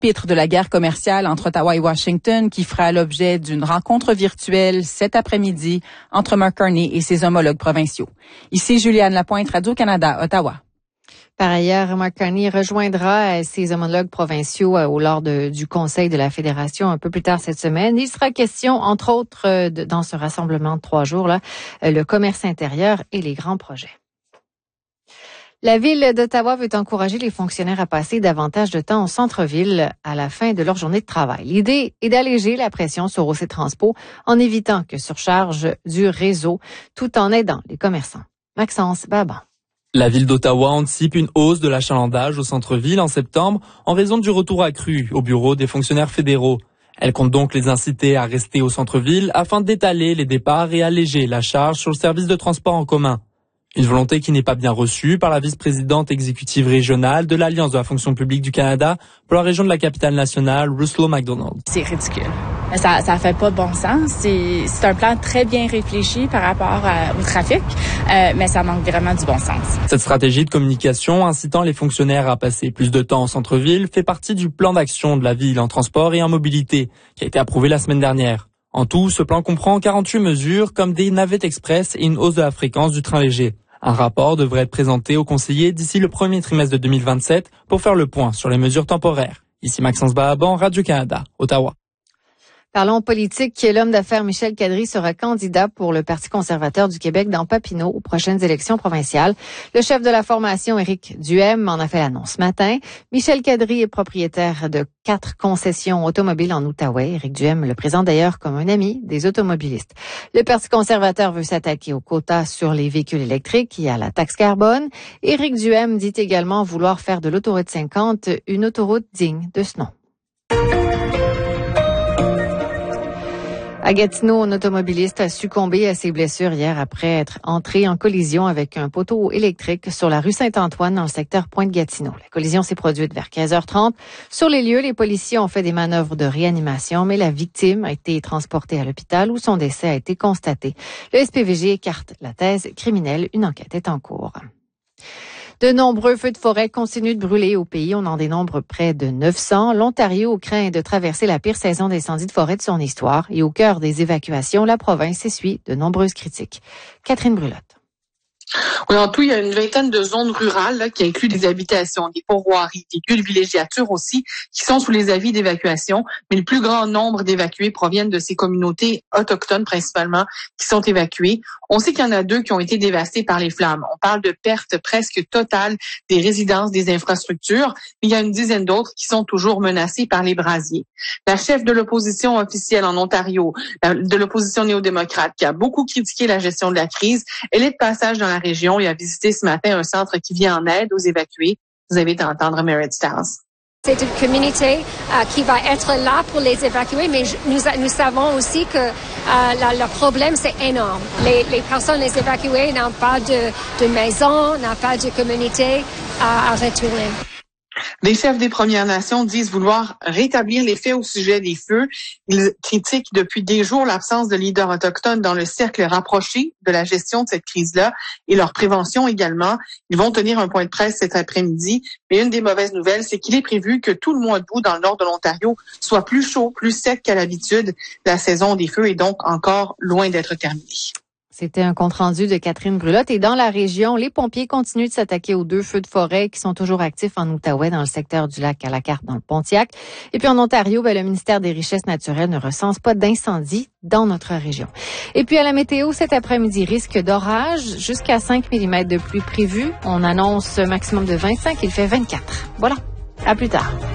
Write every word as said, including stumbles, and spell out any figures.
chapitre de la guerre commerciale entre Ottawa et Washington qui fera l'objet d'une rencontre virtuelle cet après-midi entre Mark Carney et ses homologues provinciaux. Ici Juliane Lapointe, Radio-Canada, Ottawa. Par ailleurs, Mark Carney rejoindra ses homologues provinciaux au lors de, du Conseil de la Fédération un peu plus tard cette semaine. Il sera question, entre autres, de, dans ce rassemblement de trois jours, là, le commerce intérieur et les grands projets. La Ville d'Ottawa veut encourager les fonctionnaires à passer davantage de temps au centre-ville à la fin de leur journée de travail. L'idée est d'alléger la pression sur O C Transpo en évitant que surcharge du réseau tout en aidant les commerçants. Maxence Baban. La Ville d'Ottawa anticipe une hausse de l'achalandage au centre-ville en septembre en raison du retour accru au bureau des fonctionnaires fédéraux. Elle compte donc les inciter à rester au centre-ville afin d'étaler les départs et alléger la charge sur le service de transport en commun. Une volonté qui n'est pas bien reçue par la vice-présidente exécutive régionale de l'Alliance de la fonction publique du Canada pour la région de la capitale nationale, Russell McDonald. C'est ridicule. Ça ça fait pas de bon sens. C'est, c'est un plan très bien réfléchi par rapport à, au trafic, euh, mais ça manque vraiment du bon sens. Cette stratégie de communication incitant les fonctionnaires à passer plus de temps au centre-ville fait partie du plan d'action de la ville en transport et en mobilité qui a été approuvé la semaine dernière. En tout, ce plan comprend quarante-huit mesures comme des navettes express et une hausse de la fréquence du train léger. Un rapport devrait être présenté aux conseillers d'ici le premier trimestre de deux mille vingt-sept pour faire le point sur les mesures temporaires. Ici Maxence Bahaban, Radio-Canada, Ottawa. Parlons politique. L'homme d'affaires Michel Kadri sera candidat pour le Parti conservateur du Québec dans Papineau aux prochaines élections provinciales. Le chef de la formation, Éric Duhem, en a fait l'annonce ce matin. Michel Kadri est propriétaire de quatre concessions automobiles en Outaouais. Éric Duhem le présente d'ailleurs comme un ami des automobilistes. Le Parti conservateur veut s'attaquer aux quotas sur les véhicules électriques et à la taxe carbone. Éric Duhem dit également vouloir faire de l'autoroute cinquante une autoroute digne de ce nom. À Gatineau, un automobiliste a succombé à ses blessures hier après être entré en collision avec un poteau électrique sur la rue Saint-Antoine dans le secteur Pointe-Gatineau. La collision s'est produite vers quinze heures trente. Sur les lieux, les policiers ont fait des manœuvres de réanimation, mais la victime a été transportée à l'hôpital où son décès a été constaté. Le S P V G écarte la thèse criminelle. Une enquête est en cours. De nombreux feux de forêt continuent de brûler au pays. On en dénombre près de neuf cents. L'Ontario craint de traverser la pire saison d'incendie de forêt de son histoire. Et au cœur des évacuations, la province essuie de nombreuses critiques. Catherine Brulotte. Oui, en tout, il y a une vingtaine de zones rurales là, qui incluent des habitations, des pourvoiries, des lieux de villégiature aussi, qui sont sous les avis d'évacuation. Mais le plus grand nombre d'évacués proviennent de ces communautés autochtones principalement qui sont évacuées. On sait qu'il y en a deux qui ont été dévastées par les flammes. On parle de pertes presque totales des résidences, des infrastructures. Mais il y a une dizaine d'autres qui sont toujours menacées par les brasiers. La chef de l'opposition officielle en Ontario, de l'opposition néo-démocrate, qui a beaucoup critiqué la gestion de la crise, elle est de passage dans la région et a visité ce matin un centre qui vient en aide aux évacués. Vous avez à entendre Merit Stiles. C'est une communauté euh, qui va être là pour les évacuer, mais nous, nous savons aussi que euh, la, le problème, c'est énorme. Les, les personnes les évacuées n'ont pas de, de maison, n'ont pas de communauté à, à retourner. Les chefs des Premières Nations disent vouloir rétablir les faits au sujet des feux. Ils critiquent depuis des jours l'absence de leaders autochtones dans le cercle rapproché de la gestion de cette crise-là et leur prévention également. Ils vont tenir un point de presse cet après-midi. Mais une des mauvaises nouvelles, c'est qu'il est prévu que tout le mois d'août dans le nord de l'Ontario soit plus chaud, plus sec qu'à l'habitude. La saison des feux est donc encore loin d'être terminée. C'était un compte-rendu de Catherine Brulotte. Et dans la région, les pompiers continuent de s'attaquer aux deux feux de forêt qui sont toujours actifs en Outaouais, dans le secteur du lac à la carte, dans le Pontiac. Et puis en Ontario, ben, le ministère des Richesses naturelles ne recense pas d'incendie dans notre région. Et puis à la météo, cet après-midi, risque d'orage, jusqu'à cinq millimètres de pluie prévue. On annonce un maximum de vingt-cinq, il fait vingt-quatre. Voilà, à plus tard.